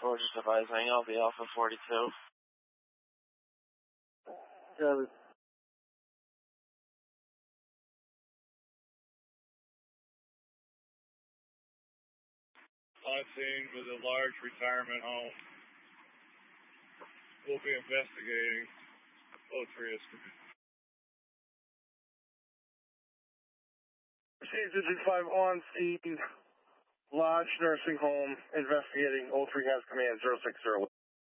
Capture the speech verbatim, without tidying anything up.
We're just advising I'll be Alpha forty-two. Yeah. On scene with a large retirement home. We'll be investigating. oh three is District five on scene, Lodge Nursing Home, investigating. oh three has command zero six zero.